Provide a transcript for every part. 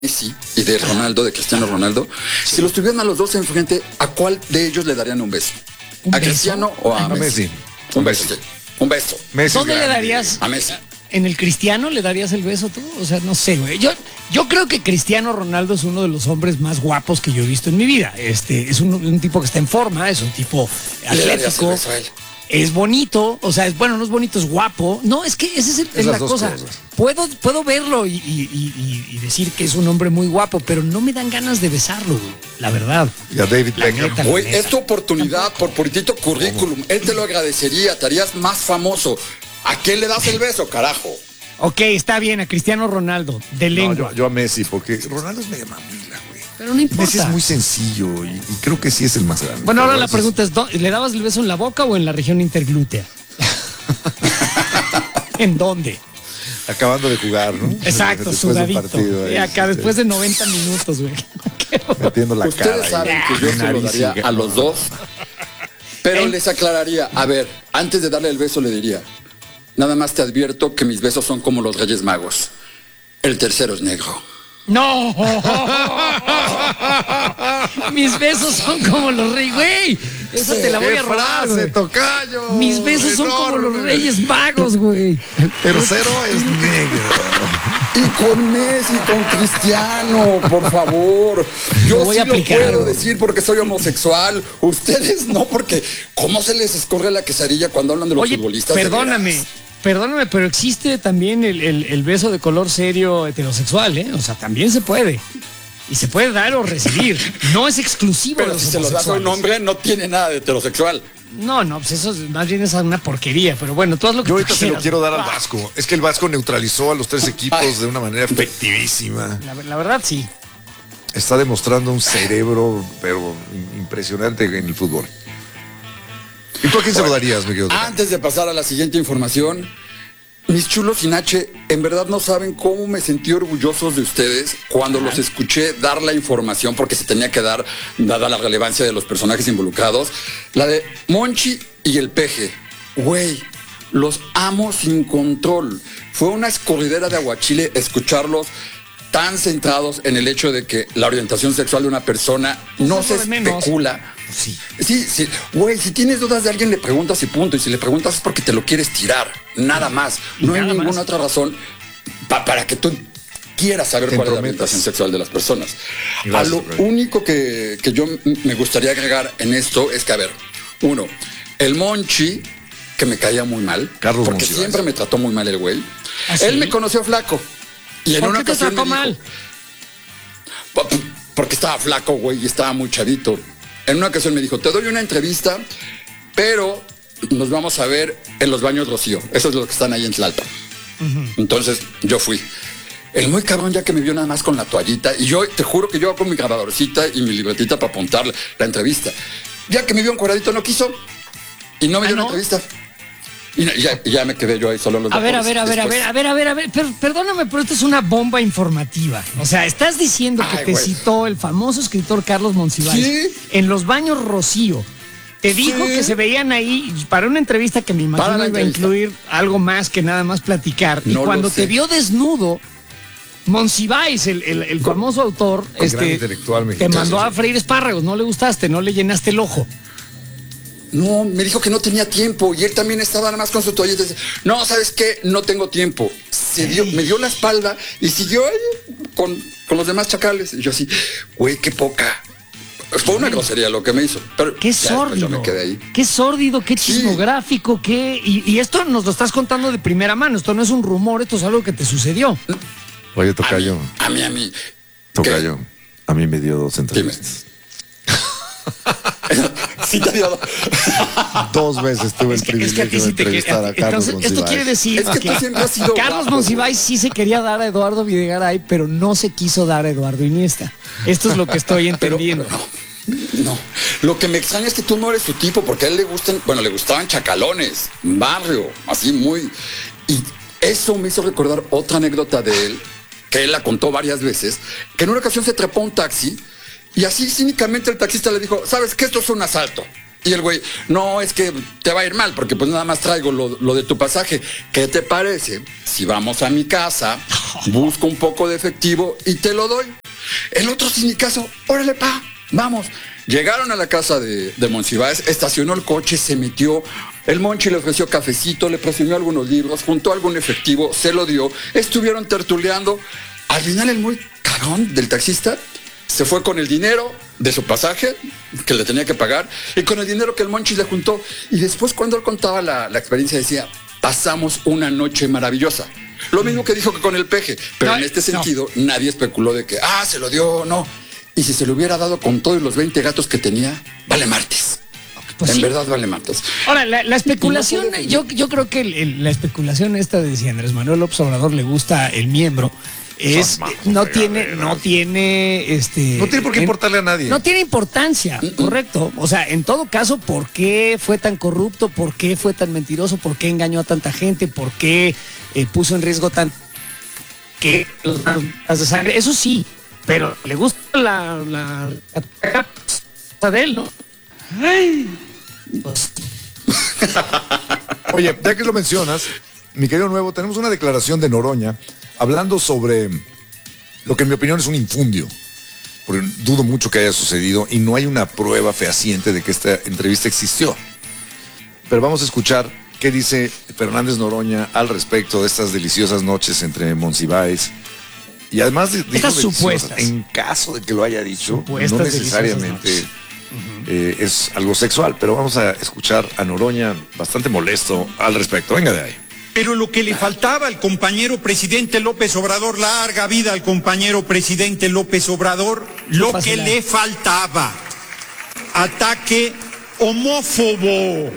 Messi y de Ronaldo, de Cristiano Ronaldo, si los tuvieran a los dos enfrente, ¿a cuál de ellos le darían un beso? ¿A Cristiano o a Messi? Un beso, sí. Un beso. Messi ¿Dónde le darías? A Messi. ¿En el Cristiano le darías el beso tú? O sea, no sé, güey. Yo creo que Cristiano Ronaldo es uno de los hombres más guapos que yo he visto en mi vida. Es un tipo que está en forma, es un tipo atlético. Es bonito, o sea, no es bonito, es guapo. No, es que esa es la cosa. Puedo verlo y decir que es un hombre muy guapo, pero no me dan ganas de besarlo, la verdad. Y a David Beckham. Güey, es tu oportunidad por puritito currículum. Él te lo agradecería, te harías más famoso. ¿A quién le das el beso, carajo? Ok, está bien, a Cristiano Ronaldo, de lengua. No, yo a Messi, porque Ronaldo es media mamila, güey. Pero no importa. Messi es muy sencillo y creo que sí es el más grande. Bueno, ahora la pregunta es, ¿le dabas el beso en la boca o en la región interglútea? ¿En dónde? Acabando de jugar, ¿no? Exacto, Después de un sudadito. partido ahí, Y acá, después de 90 minutos, güey. metiendo la cara. Ustedes saben que yo se lo daría a los dos, pero les aclararía, a ver, antes de darle el beso le diría, nada más te advierto que mis besos son como los Reyes Magos. El tercero es negro. ¡No! Mis besos son como los reyes, güey. Esa te la voy a robar, güey. Tocayo! Mis besos son como los Reyes Magos, güey. El tercero es negro. Y con Messi, con Cristiano, por favor. Yo voy sí a aplicar, lo puedo güey. decir porque soy homosexual. Ustedes no, porque ¿cómo se les escorre la quesadilla cuando hablan de los Oye, futbolistas? perdóname, pero existe también el beso de color serio heterosexual, ¿eh? O sea, también se puede. Y se puede dar o recibir. No es exclusivo de Pero los si se lo das a un homosexuales. hombre, no tiene nada de heterosexual. No, pues eso más bien es una porquería. Pero bueno, tú haz lo que Yo tú ahorita se lo quieras. quiero dar al Vasco. Es que el Vasco neutralizó a los tres equipos de una manera efectivísima. La verdad, sí. Está demostrando un cerebro, pero impresionante en el fútbol. ¿Y tú a quién se lo darías, mi querido? Antes de pasar a la siguiente información, mis chulos sin H, en verdad no saben cómo me sentí orgullosos de ustedes cuando los escuché dar la información, porque se tenía que dar, dada la relevancia de los personajes involucrados, la de Monchi y el Peje. Güey, los amo sin control. Fue una escorridera de aguachile escucharlos tan centrados en el hecho de que la orientación sexual de una persona no se especula. Sí. Sí, güey, si tienes dudas de alguien le preguntas y punto, y si le preguntas es porque te lo quieres tirar, nada más, no hay ninguna otra razón para que tú quieras saber cuál es la orientación sexual de las personas. A lo único que yo me gustaría agregar en esto es que, a ver, uno, el Monchi, que me caía muy mal, Carlos porque Monsiváis. siempre me trató muy mal el güey. ¿Ah, sí? Él me conoció flaco. Y en ¿Por una qué te ocasión trató me dijo, mal? porque estaba flaco, güey, y estaba muy chavito. En una ocasión me dijo, te doy una entrevista, pero nos vamos a ver en los baños Rocío. Esos es los que están ahí en Tlalpan. Entonces, yo fui. El muy cabrón ya que me vio nada más con la toallita, y yo te juro que yo con mi grabadorcita y mi libretita para apuntar la entrevista. Ya que me vio encuadradito no quiso, y no me dio la entrevista. Y ya me quedé yo ahí solo en los A ver, vapores. perdóname, pero esto es una bomba informativa. O sea, estás diciendo que te citó el famoso escritor Carlos Monsiváis en los baños Rocío. Te dijo que se veían ahí para una entrevista que me imagino iba a incluir algo más que nada más platicar. Y cuando te vio desnudo, Monsiváis, el famoso autor, te mandó a freír espárragos, no le gustaste, no le llenaste el ojo. No, me dijo que no tenía tiempo y él también estaba nada más con su toalla y decía, no, ¿sabes qué? No tengo tiempo. Me dio la espalda y siguió ahí con los demás chacales. Y yo así, güey, qué poca. Fue una grosería lo que me hizo. Pero qué sórdido. Yo me quedé ahí. Qué sórdido, qué chismográfico, y esto nos lo estás contando de primera mano. Esto no es un rumor, esto es algo que te sucedió. Oye, Tocayo. A mí. Tocayo. A mí me dio 2 entrevistas. Sí te dio 2 veces tuve el privilegio de entrevistar a Carlos Monsiváis. Esto quiere decir que tú siempre has sido Carlos guapo, Monsiváis sí se quería dar a Eduardo Videgaray, pero no se quiso dar a Eduardo Iniesta. Esto es lo que estoy entendiendo. No, lo que me extraña es que tú no eres su tipo, porque a él le gustaban chacalones, barrio, así muy. Y eso me hizo recordar otra anécdota de él, que él la contó varias veces, que en una ocasión se trepó a un taxi y así cínicamente el taxista le dijo, ¿sabes qué? Esto es un asalto. Y el güey, no, es que te va a ir mal, porque pues nada más traigo lo de tu pasaje. ¿Qué te parece si vamos a mi casa, busco un poco de efectivo y te lo doy? El otro sin ni caso, órale pa, vamos. Llegaron a la casa de Monsiváis, estacionó el coche, se metió. El Monchi le ofreció cafecito, le presumió algunos libros, juntó algún efectivo, se lo dio. Estuvieron tertuleando. Al final el muy cagón del taxista se fue con el dinero de su pasaje, que le tenía que pagar, y con el dinero que el Monchi le juntó. Y después, cuando él contaba la experiencia, decía, pasamos una noche maravillosa. Lo mismo que dijo que con el Peje, pero en este sentido nadie especuló de que, se lo dio, no. Y si se lo hubiera dado con todos los 20 gatos que tenía, vale martes. Pues en verdad vale martes. Ahora, la especulación, yo creo que la especulación esta de si a Andrés Manuel López Obrador le gusta el miembro, no tiene por qué importarle a nadie. No tiene importancia, correcto. O sea, en todo caso, ¿por qué fue tan corrupto? ¿Por qué fue tan mentiroso? ¿Por qué engañó a tanta gente? ¿Por qué puso en riesgo que las de sangre? Eso sí, pero le gusta la de él, ¿no? Ay, pues. Oye, ya que lo mencionas, mi querido Nuevo, tenemos una declaración de Noroña hablando sobre lo que en mi opinión es un infundio, porque dudo mucho que haya sucedido y no hay una prueba fehaciente de que esta entrevista existió. Pero vamos a escuchar qué dice Fernández Noroña al respecto de estas deliciosas noches entre Monsiváis. Y además dijo estas supuestas, en caso de que lo haya dicho, no necesariamente es algo sexual, pero vamos a escuchar a Noroña bastante molesto al respecto. Venga de ahí. Pero lo que le faltaba al compañero presidente López Obrador, larga vida al compañero presidente López Obrador, lo que le faltaba, ataque homófobo.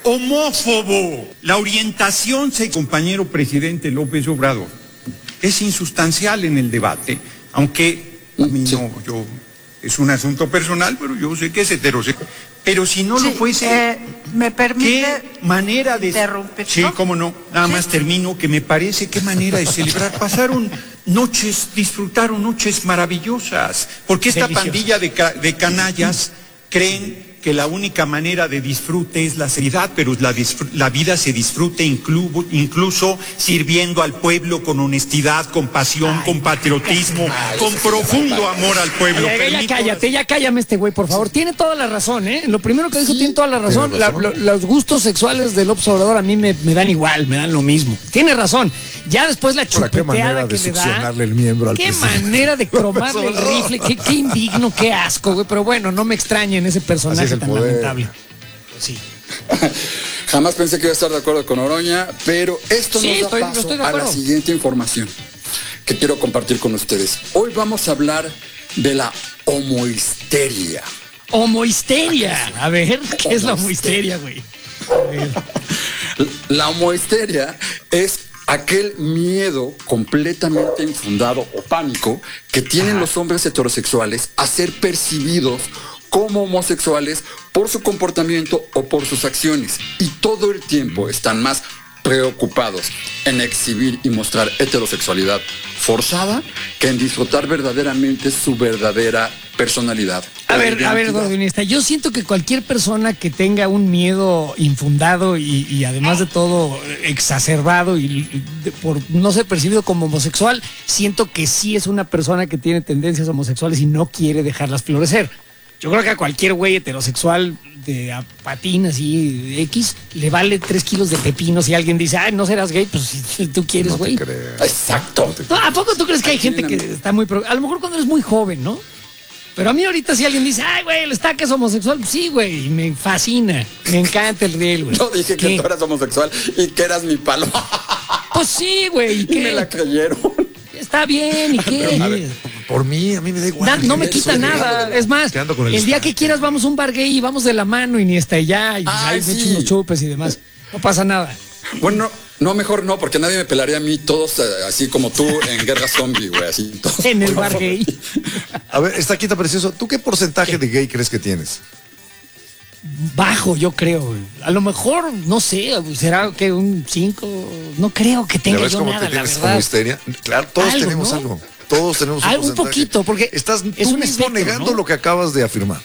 La orientación del compañero presidente López Obrador es insustancial en el debate, aunque a mí es un asunto personal, pero yo sé que es heterosexual. Pero si no lo fuese, ¿me permite qué manera de interrumpir? Sí, cómo no, nada más termino, que me parece qué manera de celebrar. Disfrutaron noches maravillosas, porque esta pandilla de canallas creen que la única manera de disfrute es la seriedad, pero la vida se disfrute incluso sirviendo al pueblo con honestidad, con pasión, con patriotismo, con profundo amor al pueblo. Ya cállame este güey, por favor. Tiene toda la razón, ¿eh? Lo primero que dijo tiene toda la razón. Los gustos sexuales del López Obrador a mí me dan igual, me dan lo mismo. Tiene razón. Ya después la chupeteada que le da. El miembro al qué manera de cromarle el rifle, qué indigno, qué asco, güey. Pero bueno, no me extraña en ese personaje tan lamentable. Pues sí. Jamás pensé que iba a estar de acuerdo con Noroña, pero esto nos da paso a la siguiente información que quiero compartir con ustedes. Hoy vamos a hablar de la homohisteria. ¿Homohisteria? A ver, ¿qué es la homohisteria, güey? La homohisteria es aquel miedo completamente infundado o pánico que tienen los hombres heterosexuales a ser percibidos como homosexuales por su comportamiento o por sus acciones. Y todo el tiempo están más preocupados en exhibir y mostrar heterosexualidad forzada que en disfrutar verdaderamente su verdadera personalidad. A ver, Gordonista, yo siento que cualquier persona que tenga un miedo infundado y además de todo exacerbado y por no ser percibido como homosexual, siento que sí es una persona que tiene tendencias homosexuales y no quiere dejarlas florecer. Yo creo que a cualquier güey heterosexual de patín así X le vale 3 kilos de pepino si alguien dice, no serás gay, pues si tú quieres, güey. No exacto. ¿A poco tú crees que hay gente que está muy... A lo mejor cuando eres muy joven, ¿no? Pero a mí ahorita si alguien dice, güey, el Estaca es homosexual, pues sí, güey, me fascina, me encanta el riel, güey. Yo dije que tú eras homosexual y que eras mi palo. Pues sí, güey. ¿Y me la creyeron? Está bien, ¿y qué? Por mí, a mí me da igual. No me quita nada. Es más, el día que quieras vamos a un bar gay y vamos de la mano y ni hasta allá. Y ahí me echo unos chupes y demás. No pasa nada. Bueno, mejor no, porque nadie me pelaría a mí, todos así como tú en Guerra Zombie, güey, así. Todos, en el bar gay. A ver, Estaquita precioso, ¿tú qué porcentaje de gay crees que tienes? Bajo, yo creo, güey. A lo mejor, no sé, será que un 5. No creo que tenga yo nada, la verdad. Como histeria. Claro, todos tenemos algo. Todos tenemos un poquito, porque estás es tú un mismo espectro, negando, ¿no?, lo que acabas de afirmar.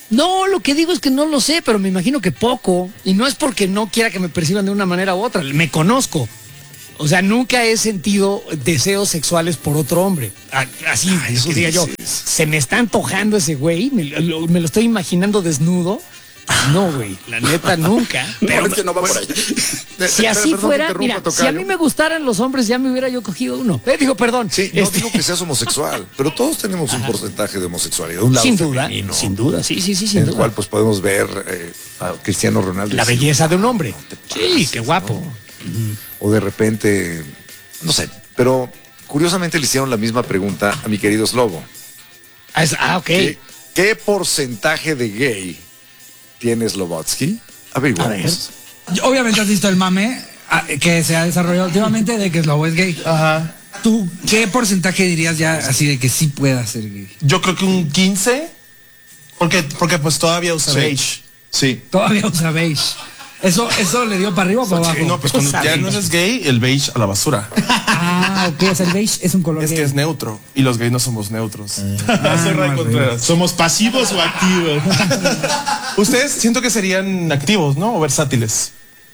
No, lo que digo es que no lo sé, pero me imagino que poco. Y no es porque no quiera que me perciban de una manera u otra. Me conozco. O sea, nunca he sentido deseos sexuales por otro hombre. Así, que diga yo, se me está antojando ese güey, me lo estoy imaginando desnudo. No, güey, la neta nunca. Pero es que no va por ahí. Si así fuera, mira, si a mí me gustaran los hombres, ya me hubiera yo cogido uno. Perdón. Sí, no digo que seas homosexual, pero todos tenemos un porcentaje de homosexualidad, un lado sin duda, femenino, sin duda, sí, sin en duda. el cual pues podemos ver a Cristiano Ronaldo. La belleza de un hombre. Sí, qué guapo. ¿no? O de repente, no sé, pero curiosamente le hicieron la misma pregunta a mi querido Slobo. Ok. ¿Qué porcentaje de gay tiene Slobotsky? Averiguamos. Obviamente has visto el mame que se ha desarrollado últimamente de que Slobo es gay. Ajá. ¿Tú qué porcentaje dirías ya así de que sí pueda ser gay? Yo creo que un 15, porque pues todavía usa beige. Sí. Todavía usa beige. Eso le dio para arriba o para abajo. No, pues cuando ya no eres gay, el beige a la basura. Ok, o sea, el beige es un color Es gay. que es neutro y los gays no somos neutros. Soy Ray Contreras. ¿Somos pasivos o activos? Ustedes siento que serían activos, ¿no? O versátiles.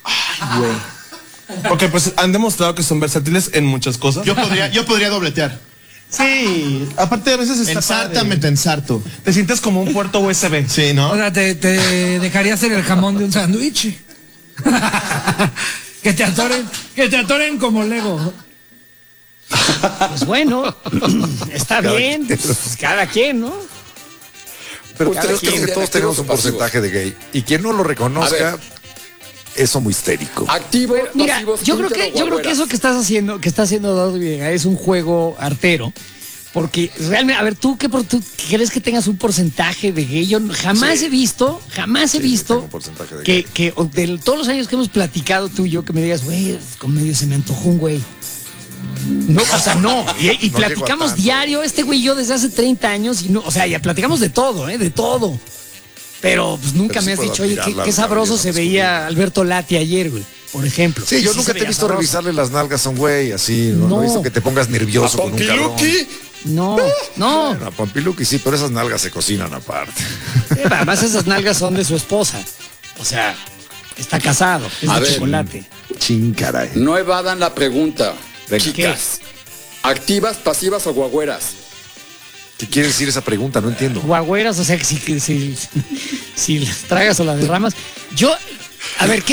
Porque pues han demostrado que son versátiles en muchas cosas. Yo podría dobletear. Sí, aparte a veces está Ensártame, padre. te ensarto. Te sientes como un puerto USB. Sí, ¿no? O sea, te dejaría ser el jamón de un sándwich. que te atoren como Lego. Pues bueno, está bien. Pues cada quien, ¿no? Pero Cada creo quien que tiene todos tenemos un activos o porcentaje de gay. Y quien no lo A reconozca, ver. es homo histérico. Activo, Mira, pasivo, yo creo que eso que está haciendo Eduardo Villegas es un juego artero. Porque realmente, a ver, ¿tú crees que tengas un porcentaje de gay? Yo jamás he visto tengo un porcentaje de gay. que de todos los años que hemos platicado tú y yo, que me digas, güey, con medio se me antojó un güey. No, o sea, no. Y No platicamos llego a tanto. diario, este güey y yo desde hace 30 años, y no, o sea, ya platicamos de todo, de todo. Pero pues nunca Pero sí me has puedo dicho, oye, admirarla, qué sabroso la se masculina. veía Alberto Lati ayer, güey, por ejemplo. Sí, yo Sí nunca se te he veía visto sabroso. revisarle las nalgas a un güey, así. No, No. he visto que te pongas nervioso con un cabrón. Pompiluki. No. Bueno, a Pompiluki sí, pero esas nalgas se cocinan aparte. Además esas nalgas son de su esposa. O sea, está casado, es A de ver. chocolate. Chin, caray. No evadan la pregunta. Venga. Chicas, ¿activas, pasivas o guagüeras? ¿Qué quiere decir esa pregunta? No entiendo. Guagüeras, o sea, que si las tragas o las derramas. Yo, a ver,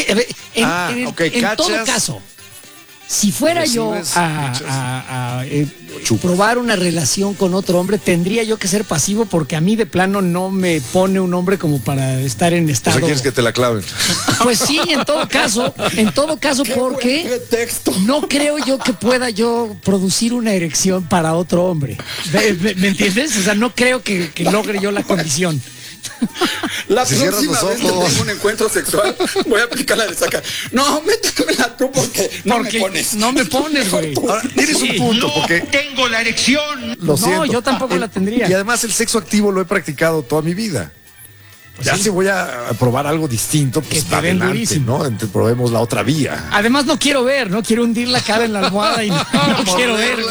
en todo cachas. caso, si fuera yo Recibes, a probar una relación con otro hombre, tendría yo que ser pasivo porque a mí de plano no me pone un hombre como para estar en O estado. sea, quieres que te la claven. Pues sí, en todo caso, porque Buen pretexto. no creo yo que pueda yo producir una erección para otro hombre. ¿Me entiendes? O sea, no creo que logre yo la condición. La Si cierras próxima los vez que ojos. tengo un encuentro sexual, voy a aplicar la de sacar. No, métemela tú porque no me pones. No me pones, güey. Ahora, tienes un punto, porque Tengo la erección. lo No, siento. yo tampoco la tendría. Y además el sexo activo lo he practicado toda mi vida. Ya sí. si voy a probar algo distinto, pues Que te den adelante, durísimo. ¿no? Probemos la otra vía. Además no quiero ver, no quiero hundir la cara en la almohada y no quiero ver.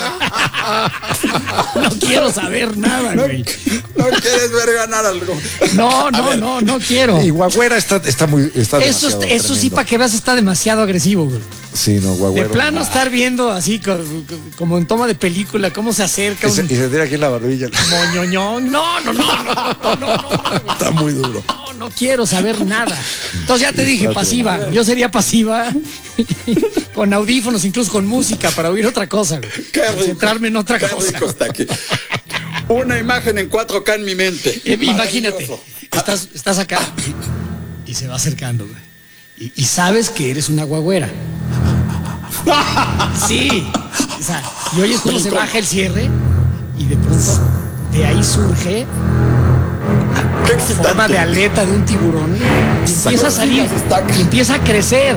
No quiero saber nada, güey. No quieres ver ganar algo. No quiero. Y Guagüera está Eso demasiado sí, tremendo. para que veas, está demasiado agresivo, güey. Sí, no, De Guagüera. plano estar viendo así, como en toma de película, cómo se acerca Y se un tira aquí en la barbilla. moñoñón. No. Está muy duro. No quiero saber nada. Entonces ya te dije, pasiva. Yo sería pasiva con audífonos, incluso con música para oír otra cosa. güey. Qué rico. Concentrarme en otra Qué cosa. rico está aquí. Una imagen en 4K en mi mente. Imagínate, Maravilloso. estás acá y se va acercando, güey. Y sabes que eres una guagüera. Sí. O sea, y oyes cómo se baja el cierre y de pronto de ahí surge Qué en forma excitante. de aleta de un tiburón y empieza a salir y empieza a crecer.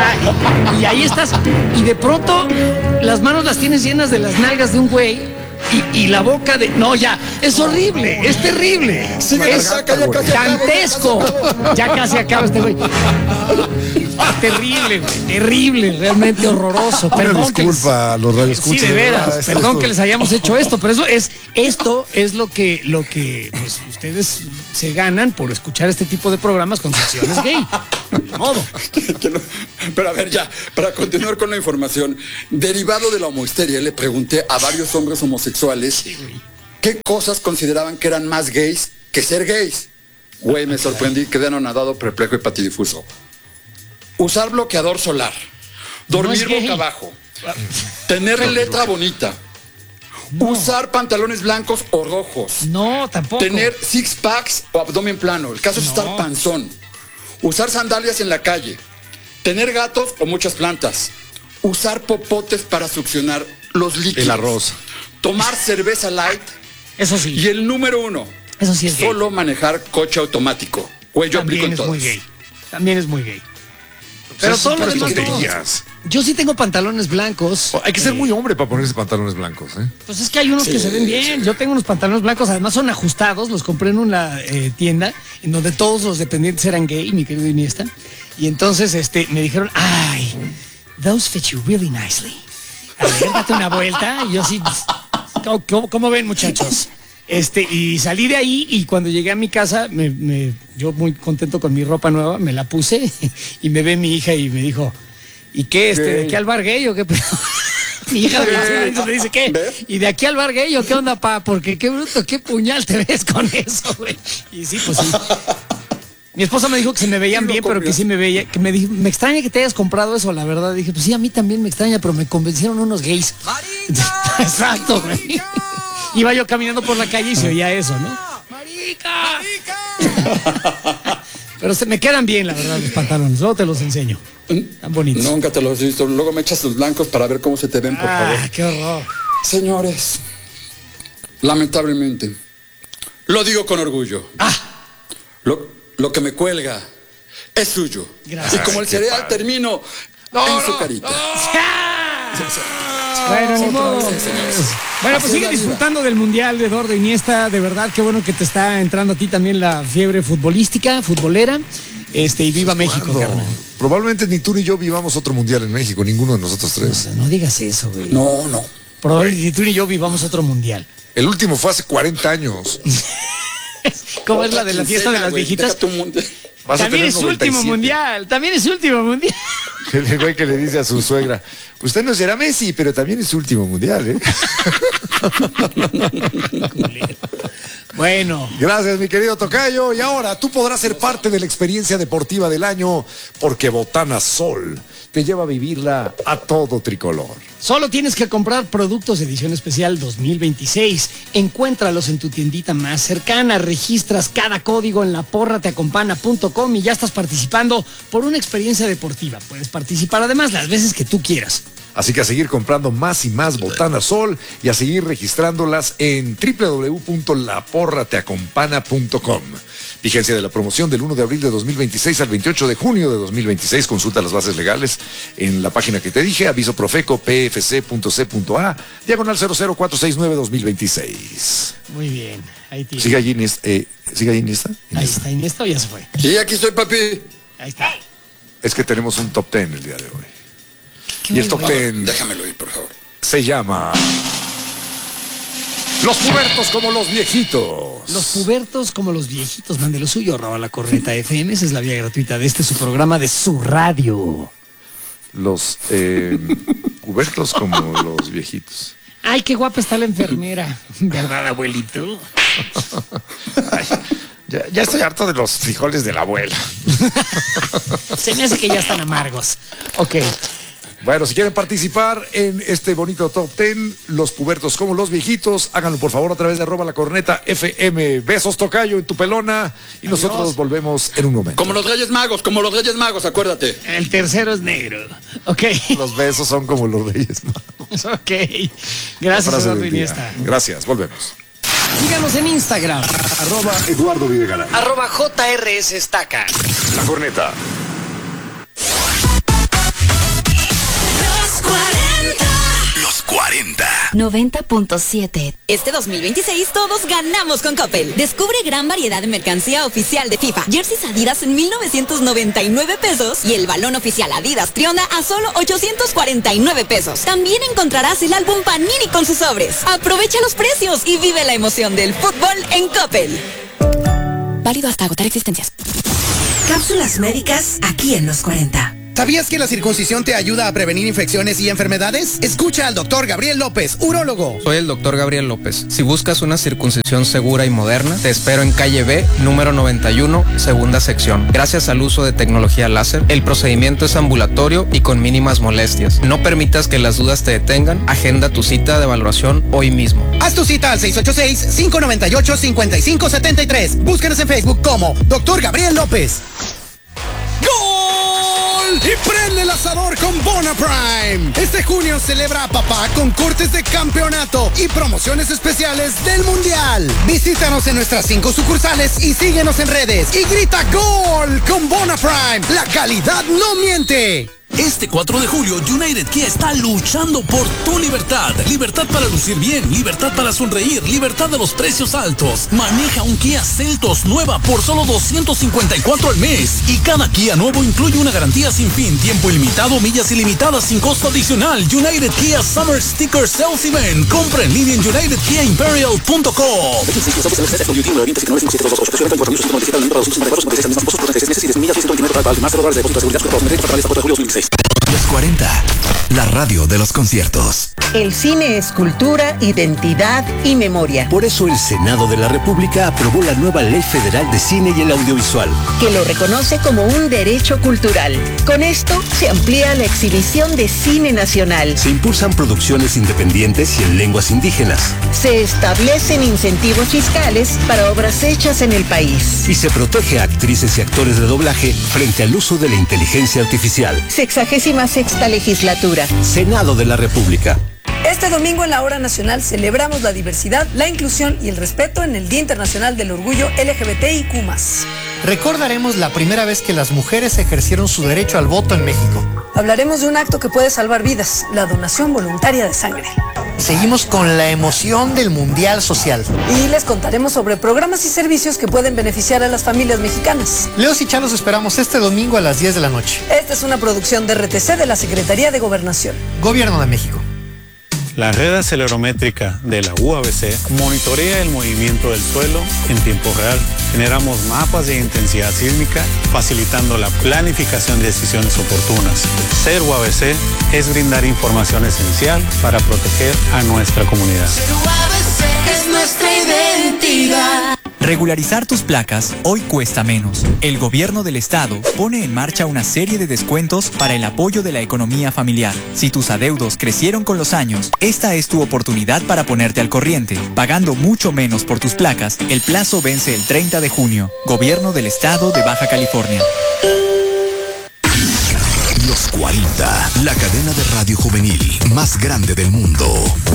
Ajá, y ahí estás y de pronto las manos las tienes llenas de las nalgas de un güey y la boca de... No, ya, es horrible, es terrible. Sí, Es dantesco. Ya casi acaba este güey. Terrible, güey, terrible, realmente horroroso. Una Perdón que les- disculpa a los radioescuchas. Sí, de veras, verdad, perdón que les hayamos hecho esto, pero esto es lo que pues, ustedes se ganan por escuchar este tipo de programas con secciones gay. De modo. Pero a ver, ya, para continuar con la información, derivado de la homohisteria, le pregunté a varios hombres homosexuales qué cosas consideraban que eran más gays que ser gays. Güey, me sorprendí, quedé anonadado, perplejo y patidifuso. Usar bloqueador solar, dormir No es gay. boca abajo, tener letra bonita, usar pantalones blancos o rojos, No, tampoco. tener six packs o abdomen plano, el caso es estar panzón, usar sandalias en la calle, tener gatos o muchas plantas, usar popotes para succionar los líquidos, El arroz. tomar cerveza light Eso sí. y el número 1, Eso sí es gay. solo manejar coche automático. Güey, yo aplico También en es todos. muy gay. También es muy gay. Pero Son todo lo puras demás no. tonterías. Yo sí tengo pantalones blancos. Hay que ser muy hombre para ponerse pantalones blancos, ¿eh? Pues es que hay unos que se ven bien. Yo tengo unos pantalones blancos, además son ajustados, los compré en una tienda en donde todos los dependientes eran gay, mi querido Iniesta. Y entonces me dijeron, ay, those fit you really nicely. A ver, date una vuelta. Y yo sí, ¿cómo ven, muchachos? Y salí de ahí y cuando llegué a mi casa, yo muy contento con mi ropa nueva, me la puse y me ve mi hija y me dijo, ¿y qué? ¿De aquí al bar gay o qué? Mi hija de 21 años me dice, ¿qué? ¿Ves? ¿Y de aquí al bar gay o qué onda, pa? Porque qué bruto, qué puñal te ves con eso, güey. Y sí, pues sí. Mi esposa me dijo que se me veían bien, pero que sí me veía, que me dijo, me extraña que te hayas comprado eso, la verdad. Dije, pues sí, a mí también me extraña, pero me convencieron unos gays. Exacto, güey. Iba yo caminando por la calle y se oía eso, ¿no? ¡Marica! Pero me quedan bien, la verdad, los pantalones. Luego te los enseño. Tan bonitos. Nunca te los he visto. Luego me echas los blancos para ver cómo se te ven, por favor. Qué horror. Señores, lamentablemente, lo digo con orgullo. Lo que me cuelga es suyo. Gracias. Y como el cereal termino en su carita. Bueno, ni modo. señores. Bueno, pues Así sigue es la vida. disfrutando del Mundial de Eduardo Iniesta. De verdad, qué bueno que te está entrando a ti también la fiebre futbolera. Y viva México, carnal. Probablemente ni tú ni yo vivamos otro mundial en México, ninguno de nosotros tres. No digas eso, güey. No, no. Probablemente ni tú ni yo vivamos otro Mundial. El último fue hace 40 años. ¿Cómo es la de la fiesta de las viejitas? Vas a También tener es su último 97. mundial. También es su último mundial. El güey que le dice a su suegra, usted no será Messi, pero también es su último mundial, ¿eh? Bueno. Gracias, mi querido tocayo. Y ahora tú podrás ser parte de la experiencia deportiva del año porque Botana Sol te lleva a vivirla a todo tricolor. Solo tienes que comprar productos de edición especial 2026. Encuéntralos en tu tiendita más cercana. Registras cada código en laporrateacompana.com y ya estás participando por una experiencia deportiva. Puedes participar además las veces que tú quieras. Así que a seguir comprando más y más Botana Sol y a seguir registrándolas en www.laporrateacompana.com. Vigencia de la promoción del 1 de abril de 2026 al 28 de junio de 2026. Consulta las bases legales en la página que te dije, aviso Profeco, pfc.c.a, diagonal 00469-2026. Muy bien. Ahí tienes. ¿Sigue allí Iniesta? Ahí está Iniesta o ya se fue. Sí, aquí estoy, papi. Ahí está. Es que tenemos un top 10 el día de hoy. Qué Y el bueno. top 10 Déjamelo ir, por favor. se llama Los pubertos como los viejitos. Los pubertos como los viejitos, mande lo suyo, @lacorneta FM, esa es la vía gratuita de su programa de su radio. Los pubertos como los viejitos. Ay, qué guapa está la enfermera. ¿Verdad, abuelito? Ay, ya estoy harto de los frijoles de la abuela. Se me hace que ya están amargos. Ok. Bueno, si quieren participar en este bonito top 10, los pubertos como los viejitos, háganlo por favor a través de @lacorneta.fm. Besos, tocayo, en tu pelona. Y nosotros volvemos en un momento. Como los Reyes Magos, acuérdate. El tercero es negro. Ok. Los besos son como los reyes. Ok. Gracias, Frase Eduardo del día. Iniesta. Gracias, volvemos. Síganos en Instagram. @Eduardo Videgaray. @JRS Estaca. La Corneta. Los 40. 90.7. Este 2026 todos ganamos con Coppel. Descubre gran variedad de mercancía oficial de FIFA. Jerseys Adidas en 1,999 pesos y el balón oficial Adidas Trionda a solo 849 pesos. También encontrarás el álbum Panini con sus sobres. Aprovecha los precios y vive la emoción del fútbol en Coppel. Válido hasta agotar existencias. Cápsulas médicas aquí en los 40. ¿Sabías que la circuncisión te ayuda a prevenir infecciones y enfermedades? Escucha al doctor Gabriel López, urólogo. Soy el doctor Gabriel López. Si buscas una circuncisión segura y moderna, te espero en calle B, número 91, segunda sección. Gracias al uso de tecnología láser, el procedimiento es ambulatorio y con mínimas molestias. No permitas que las dudas te detengan. Agenda tu cita de valoración hoy mismo. Haz tu cita al 686-598-5573. Búscanos en Facebook como Dr. Gabriel López. ¡Gol! Y prende el asador con Bona Prime. Este junio celebra a papá con cortes de campeonato y promociones especiales del Mundial. Visítanos en nuestras 5 sucursales y síguenos en redes. Y grita ¡Gol! Con Bona Prime. La calidad no miente. Este 4 de julio, United Kia está luchando por tu libertad. Libertad para lucir bien, libertad para sonreír, libertad de los precios altos. Maneja un Kia Seltos nueva por solo $254 al mes. Y cada Kia nuevo incluye una garantía sin fin, tiempo ilimitado, millas ilimitadas sin costo adicional. United Kia Summer Sticker Sales Event. Compra en línea en unitedkiaimperial.com. Los 40, la radio de los conciertos. El cine es cultura, identidad y memoria. Por eso el Senado de la República aprobó la nueva Ley Federal de Cine y el Audiovisual, que lo reconoce como un derecho cultural. Con esto se amplía la exhibición de cine nacional. Se impulsan producciones independientes y en lenguas indígenas. Se establecen incentivos fiscales para obras hechas en el país. Y se protege a actrices y actores de doblaje frente al uso de la inteligencia artificial. 66ª legislatura. Senado de la República. Este domingo en la Hora Nacional celebramos la diversidad, la inclusión y el respeto en el Día Internacional del Orgullo LGBTIQ+. Recordaremos la primera vez que las mujeres ejercieron su derecho al voto en México. Hablaremos de un acto que puede salvar vidas, la donación voluntaria de sangre. Seguimos con la emoción del Mundial Social. Y les contaremos sobre programas y servicios que pueden beneficiar a las familias mexicanas. Leos y Chá los esperamos este domingo a las 10 de la noche. Esta es una producción de RTC de la Secretaría de Gobernación. Gobierno de México. La red acelerométrica de la UABC monitorea el movimiento del suelo en tiempo real. Generamos mapas de intensidad sísmica, facilitando la planificación de decisiones oportunas. Ser UABC es brindar información esencial para proteger a nuestra comunidad. Ser UABC es nuestra identidad. Regularizar tus placas hoy cuesta menos. El gobierno del estado pone en marcha una serie de descuentos para el apoyo de la economía familiar. Si tus adeudos crecieron con los años, esta es tu oportunidad para ponerte al corriente. Pagando mucho menos por tus placas, el plazo vence el 30 de junio. Gobierno del estado de Baja California. Los 40, la cadena de radio juvenil más grande del mundo.